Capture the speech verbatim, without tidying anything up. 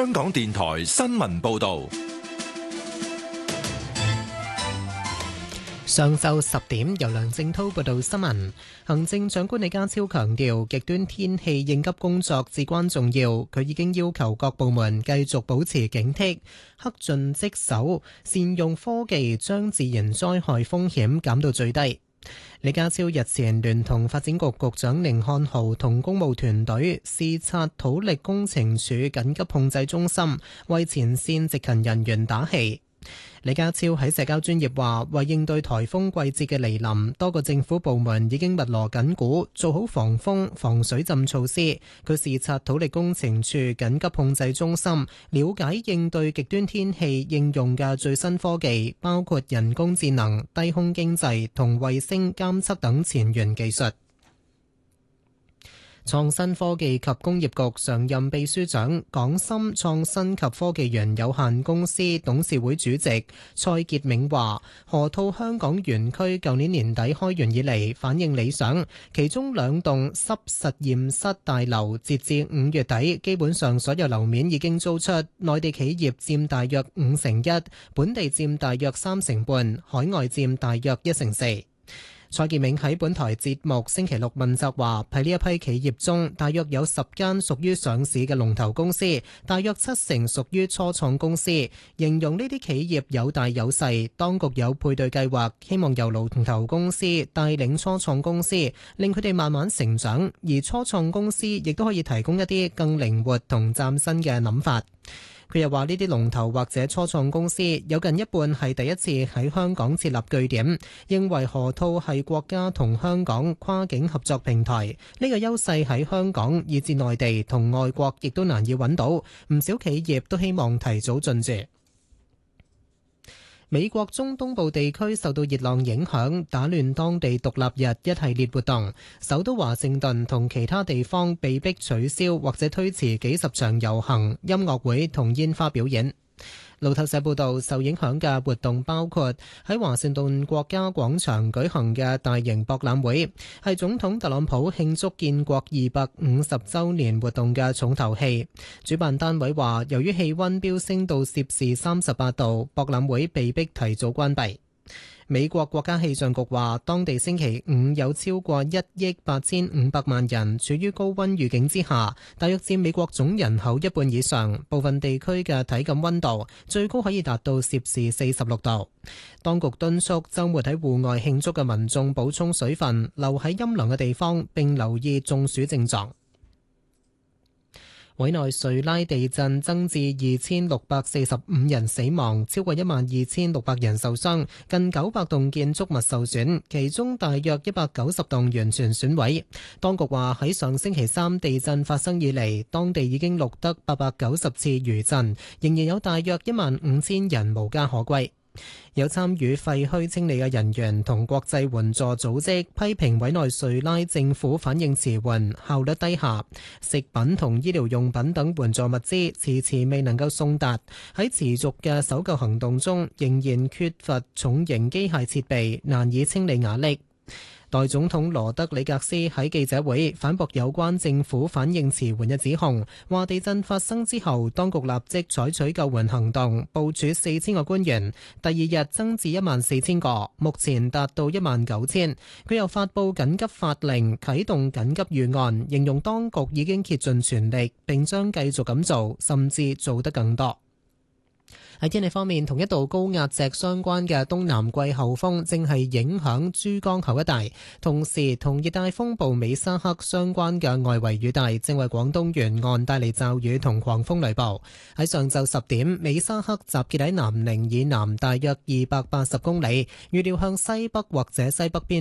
香港電台新聞報道。 上晝十點，由梁正滔報道新聞。行政長官李家超強調，極端天氣應急工作至關重要。佢已經要求各部門繼續保持警惕，恪盡職守，善用科技將自然災害風險減到最低。李家超日前聯同發展局局長甯漢豪同公務團隊視察土力工程處緊急控制中心，為前線值勤人員打氣。李家超喺社交專頁話，為應對颱風季節嘅嚟臨，多個政府部門已經密鑼緊鼓，做好防風、防水浸措施。佢視察土力工程處緊急控制中心，了解應對極端天氣應用嘅最新科技，包括人工智能、低空經濟同衛星監測等前沿技術。創新科技及工業局常任秘書長、港深創新及科技園有限公司董事會主席蔡傑銘話，河套香港園區舊年年底開園以嚟反應理想，其中兩棟濕實驗室大樓截至五月底，基本上所有樓面已經租出，內地企業佔大約五成一，本地佔大約三成半，海外佔大約一成四。蔡傑銘喺本台節目星期六問責話，喺呢一批企業中，大約有十間屬於上市嘅龍頭公司，大約七成屬於初創公司。形容呢啲企業有大有細，當局有配對計劃，希望由龍頭公司帶領初創公司，令佢哋慢慢成長，而初創公司亦都可以提供一啲更靈活同嶄新嘅諗法。佢又話：呢啲龍頭或者初創公司有近一半係第一次喺香港設立據點，認為河套係國家同香港跨境合作平台，呢個優勢喺香港以至內地同外國亦都難以揾到，唔少企業都希望提早進駐。美國中東部地區受到熱浪影響，打亂當地獨立日一系列活動，首都華盛頓同其他地方被迫取消或者推遲幾十場遊行、音樂會同煙花表演。路透社報道，受影響嘅活動包括喺華盛頓國家廣場舉行嘅大型博覽會，係總統特朗普慶祝建國二百五十週年活動嘅重頭戲。主辦單位話，由於氣溫飆升到攝氏三十八度，博覽會被迫提早關閉。美國國家氣象局話，當地星期五有超過一億八千五百萬人處於高溫預警之下，大約佔美國總人口一半以上。部分地區嘅體感溫度最高可以達到攝氏四十六度。當局敦促週末喺戶外慶祝嘅民眾補充水分，留喺陰涼嘅地方，並留意中暑症狀。委內瑞拉地震增至二千六百四十五人死亡，超過一萬二千六百人受傷，近九百棟建築物受損，其中大約一百九十棟完全損毀。當局話喺上星期三地震發生以嚟，當地已經錄得八百九十次餘震，仍然有大約一萬五千人無家可歸。有參與廢墟清理嘅人員同國際援助組織批評委內瑞拉政府反應遲緩、效率低下，食品同醫療用品等援助物資遲遲未能夠送達。喺持續嘅搜救行動中，仍然缺乏重型機械設備，難以清理瓦礫。代總統羅德里格斯喺記者會反駁有關政府反應遲緩嘅指控，話地震發生之後，當局立即採取救援行動，部署四千個官員，第二日增至一萬四千個，目前達到一萬九千。佢又發布緊急法令，啟動緊急預案，形容當局已經竭盡全力，並將繼續咁做，甚至做得更多。喺天氣方面，同一道高壓脊相關嘅東南季候風正係影響珠江口一帶，同時同熱帶風暴美沙克相關嘅外圍雨帶正為廣東沿岸帶嚟驟雨同狂風雷暴。喺上晝十點，美沙克集結喺南寧以南大約二百八十公里，預料向西北或者西北邊